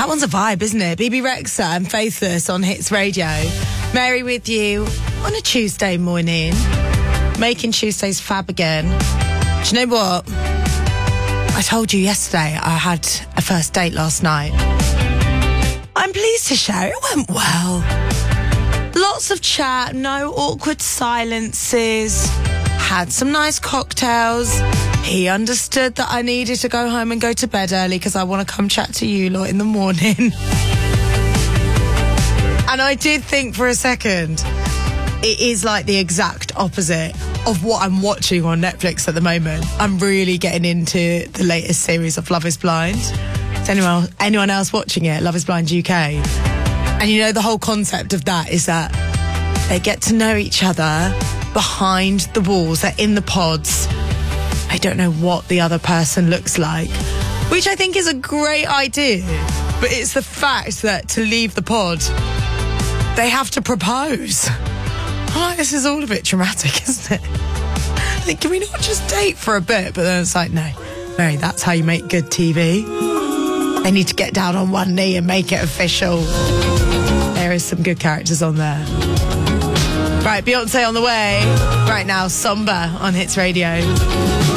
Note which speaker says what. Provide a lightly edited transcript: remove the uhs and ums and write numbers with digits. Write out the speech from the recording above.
Speaker 1: That one's a vibe, isn't it? BB Rexa and Faithless on Hits Radio. Mary with you on a Tuesday morning. Making Tuesdays fab again. Do you know what? I told you yesterday I had a first date last night. I'm pleased to share it went well. Lots of chat, no awkward silences. Had some nice cocktails. He understood that I needed to go home and go to bed early because I want to come chat to you lot in the morning. And I did think for a second, it is like the exact opposite of what I'm watching on Netflix at the moment. I'm really getting into the latest series of Love is Blind. Is anyone else watching it? Love is Blind UK. And you know, the whole concept of that is that they get to know each other behind the walls. They're in the pods. I don't know what the other person looks like, which I think is a great idea. But it's the fact that to leave the pod, they have to propose. I'm like, this is all a bit dramatic, isn't it? I think, can we not just date for a bit? But then it's like, no, Mary, that's how you make good TV. They need to get down on one knee and make it official. There is some good characters on there. Right, Beyonce on the way. Right now, Somber on Hits Radio.